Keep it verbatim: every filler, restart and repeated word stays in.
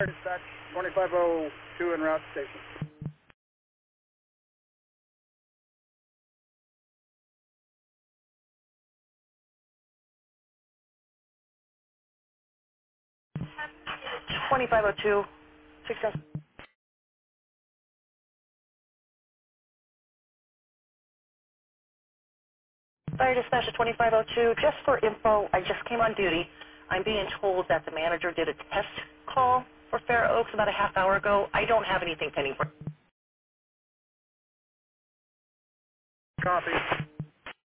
Dispatch twenty-five oh two en route to station. twenty-five oh two, six oh. Fire dispatch to twenty-five oh two. Just for info, I just came on duty. I'm being told that the manager did a test call for Fair Oaks about a half hour ago. I don't have anything pending for. Copy.